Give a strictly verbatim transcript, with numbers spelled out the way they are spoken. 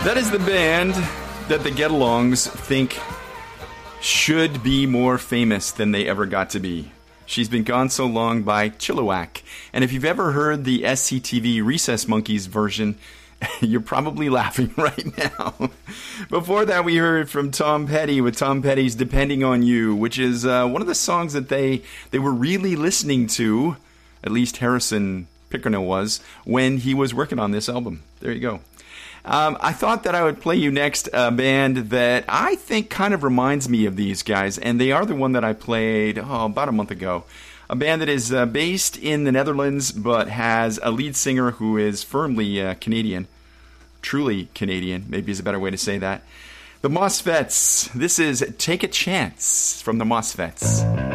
That is the band that the Get-Alongs think should be more famous than they ever got to be. She's Been Gone So Long by Chilliwack. And if you've ever heard the S C T V Recess Monkeys version, you're probably laughing right now. Before that, we heard from Tom Petty with Tom Petty's Depending on You, which is uh, one of the songs that they, they were really listening to, at least Harrison Pickernell was, when he was working on this album. There you go. Um, I thought that I would play you next a band that I think kind of reminds me of these guys, and they are the one that I played oh, about a month ago. A band that is uh, based in the Netherlands, but has a lead singer who is firmly uh, Canadian. Truly Canadian, maybe is a better way to say that. The Mosfets. This is Take a Chance from the Mosfets.